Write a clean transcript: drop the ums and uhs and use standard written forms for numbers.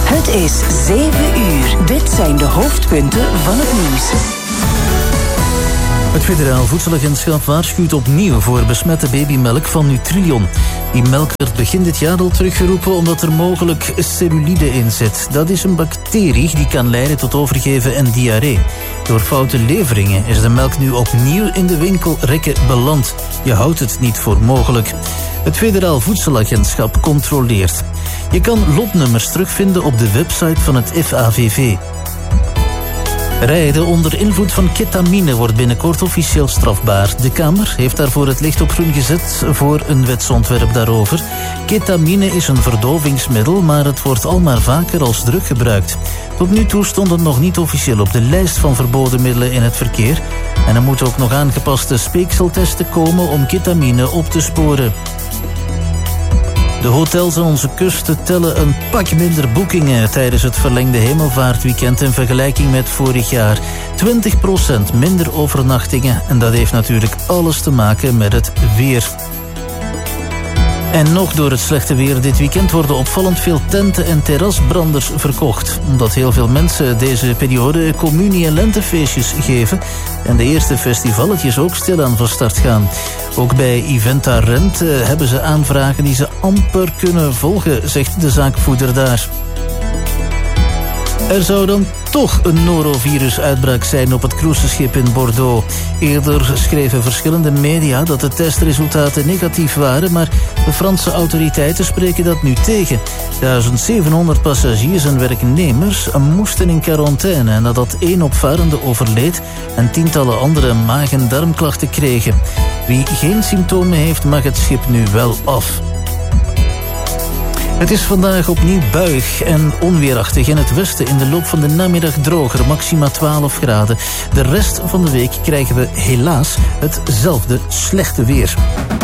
Het is 7 uur. Dit zijn de hoofdpunten van het nieuws. Het Federaal Voedselagentschap waarschuwt opnieuw voor besmette babymelk van Nutrilion. Die melk werd begin dit jaar al teruggeroepen omdat er mogelijk cellulide in zit. Dat is een bacterie die kan leiden tot overgeven en diarree. Door foute leveringen is de melk nu opnieuw in de winkelrekken beland. Je houdt het niet voor mogelijk. Het Federaal Voedselagentschap controleert. Je kan lotnummers terugvinden op de website van het FAVV. Rijden onder invloed van ketamine wordt binnenkort officieel strafbaar. De Kamer heeft daarvoor het licht op groen gezet voor een wetsontwerp daarover. Ketamine is een verdovingsmiddel, maar het wordt al maar vaker als drug gebruikt. Tot nu toe stond het nog niet officieel op de lijst van verboden middelen in het verkeer. En er moeten ook nog aangepaste speekseltesten komen om ketamine op te sporen. De hotels aan onze kusten tellen een pak minder boekingen tijdens het verlengde hemelvaartweekend in vergelijking met vorig jaar. 20% minder overnachtingen en dat heeft natuurlijk alles te maken met het weer. En nog door het slechte weer dit weekend worden opvallend veel tenten en terrasbranders verkocht. Omdat heel veel mensen deze periode communie- en lentefeestjes geven en de eerste festivalletjes ook stilaan van start gaan. Ook bij Iventa Rent hebben ze aanvragen die ze amper kunnen volgen, zegt de zaakvoerder daar. Er zou dan toch een norovirusuitbraak zijn op het cruiseschip in Bordeaux. Eerder schreven verschillende media dat de testresultaten negatief waren, maar de Franse autoriteiten spreken dat nu tegen. 1700 passagiers en werknemers moesten in quarantaine nadat 1 opvarende overleed en tientallen andere maag- en darmklachten kregen. Wie geen symptomen heeft, mag het schip nu wel af. Het is vandaag opnieuw buig en onweerachtig in het westen. In de loop van de namiddag droger, maxima 12 graden. De rest van de week krijgen we helaas hetzelfde slechte weer.